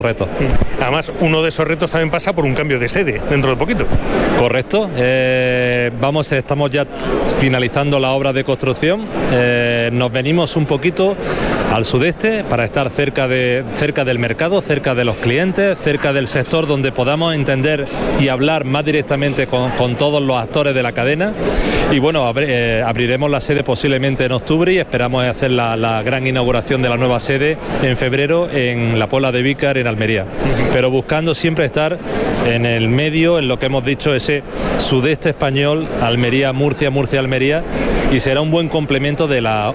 retos. Además, uno de esos retos también pasa por un cambio de sede dentro de poquito. Correcto. Estamos ya finalizando la obra de construcción. Nos venimos un poquito al sudeste para estar cerca del mercado, cerca de los clientes, cerca del sector donde podamos entender y hablar más directamente con todos los actores de la cadena. Y bueno, abriremos la sede posiblemente en octubre y esperamos hacer la gran inauguración de la nueva sede en febrero en la Puebla de Vícar, en Almería. Pero buscando siempre estar en el medio, en lo que hemos dicho, ese sudeste español, Almería, Murcia, Almería, y será un buen complemento de la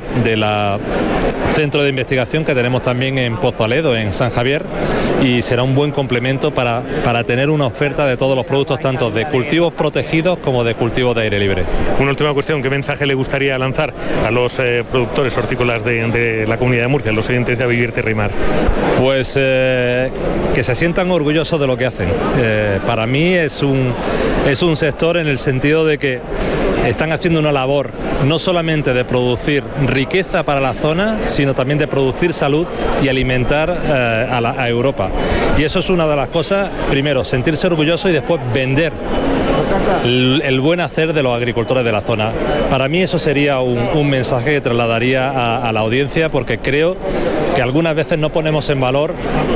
centro de investigación que tenemos también en Pozo Aledo, en San Javier, y será un buen complemento para tener una oferta de todos los productos, tanto de cultivos protegidos como de cultivos de aire libre. Una última cuestión, ¿qué mensaje le gustaría lanzar a los productores hortícolas de la Comunidad de Murcia, los oyentes de A Vivir Tierra y Mar? Pues que se sientan orgullosos de lo que hacen. Para mí es un sector en el sentido de que están haciendo una labor no solamente de producir riqueza para la zona, sino también de producir salud y alimentar a Europa. Y eso es una de las cosas, primero, sentirse orgulloso y después vender el buen hacer de los agricultores de la zona. Para mí eso sería un mensaje que trasladaría a la audiencia, porque creo que algunas veces no ponemos en valor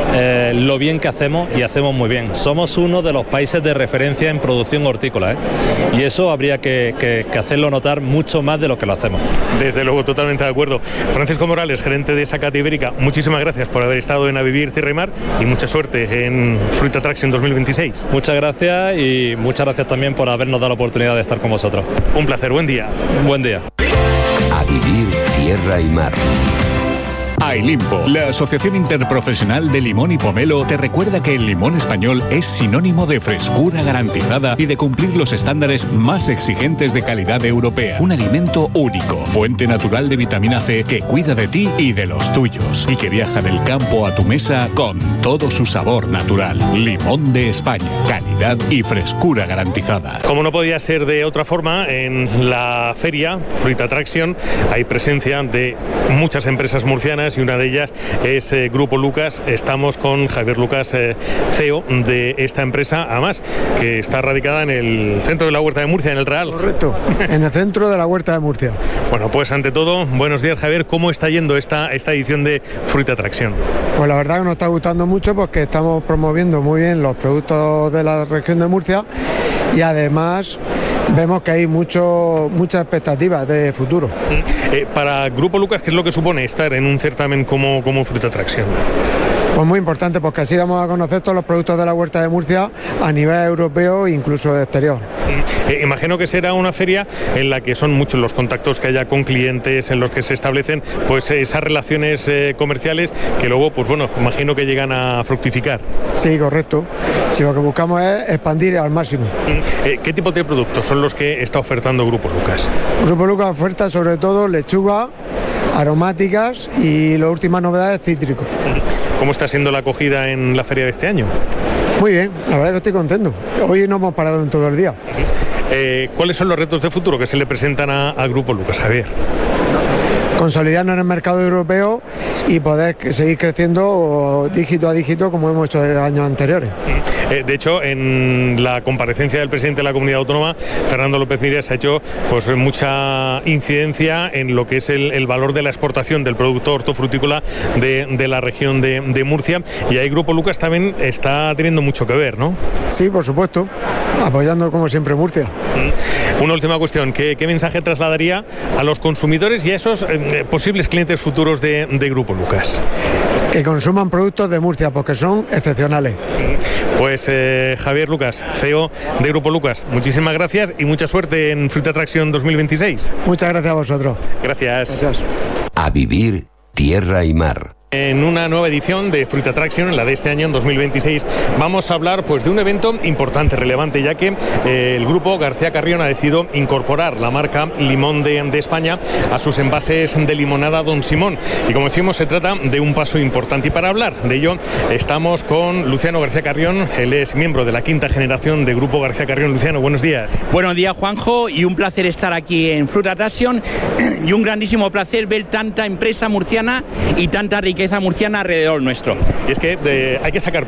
lo bien que hacemos, y hacemos muy bien. Somos uno de los países de referencia en producción hortícola, y eso habría que hacerlo notar mucho más de lo que lo hacemos. Desde luego, totalmente de acuerdo. Francisco Morales, gerente de Sacata Ibérica, muchísimas gracias por haber estado en A Vivir Tierra y Mar y mucha suerte en Fruit Attraction 2026. Muchas gracias, y muchas gracias también por habernos dado la oportunidad de estar con vosotros. Un placer, buen día. Buen día. A Vivir Tierra y Mar. Ailimpo, la Asociación Interprofesional de Limón y Pomelo, te recuerda que el limón español es sinónimo de frescura garantizada y de cumplir los estándares más exigentes de calidad europea. Un alimento único, fuente natural de vitamina C que cuida de ti y de los tuyos, y que viaja del campo a tu mesa con todo su sabor natural. Limón de España, calidad y frescura garantizada. Como no podía ser de otra forma, en la feria Fruit Attraction hay presencia de muchas empresas murcianas, y una de ellas es Grupo Lucas. Estamos con Javier Lucas, CEO de esta empresa, además que está radicada en el centro de la Huerta de Murcia, en el Real. Correcto, en el centro de la Huerta de Murcia. Bueno, pues ante todo, buenos días, Javier. ¿Cómo está yendo esta edición de Fruit Attraction? Pues la verdad que nos está gustando mucho, porque estamos promoviendo muy bien los productos de la región de Murcia, y además vemos que hay muchas expectativas de futuro. Para Grupo Lucas, ¿qué es lo que supone estar en un certamen como Fruit Attraction? Pues muy importante, porque así damos a conocer todos los productos de la Huerta de Murcia a nivel europeo e incluso exterior. Imagino que será una feria en la que son muchos los contactos que haya con clientes, en los que se establecen pues esas relaciones comerciales que luego, pues bueno, imagino que llegan a fructificar. Sí, correcto. Si lo que buscamos es expandir al máximo. ¿Qué tipo de productos son los que está ofertando Grupo Lucas? Grupo Lucas oferta sobre todo lechuga, aromáticas y las últimas novedades, cítricos. ¿Cómo está siendo la acogida en la feria de este año? Muy bien, la verdad que estoy contento. Hoy no hemos parado en todo el día. ¿Cuáles son los retos de futuro que se le presentan a Grupo Lucas, Javier? Consolidarnos en el mercado europeo y poder seguir creciendo dígito a dígito como hemos hecho en años anteriores. De hecho, en la comparecencia del presidente de la Comunidad Autónoma, Fernando López Miras, ha hecho pues mucha incidencia en lo que es el valor de la exportación del producto hortofrutícola de la región de Murcia, y ahí Grupo Lucas también está teniendo mucho que ver, ¿no? Sí, por supuesto, apoyando como siempre Murcia. Una última cuestión, ¿qué mensaje trasladaría a los consumidores y a esos posibles clientes futuros de Grupo Lucas? Que consuman productos de Murcia, porque son excepcionales. Pues Javier Lucas, CEO de Grupo Lucas, muchísimas gracias y mucha suerte en Fruit Attraction 2026. Muchas gracias a vosotros. Gracias. A Vivir Tierra y Mar. En una nueva edición de Fruit Attraction, en la de este año, en 2026, vamos a hablar pues de un evento importante, relevante, ya que el grupo García Carrión ha decidido incorporar la marca Limón de España a sus envases de limonada Don Simón. Y como decimos, se trata de un paso importante. Y para hablar de ello, estamos con Luciano García Carrión. Él es miembro de la quinta generación de Grupo García Carrión. Luciano, buenos días. Buenos días, Juanjo, y un placer estar aquí en Fruit Attraction, y un grandísimo placer ver tanta empresa murciana y tanta riqueza riqueza murciana alrededor nuestro. Y es que hay que sacar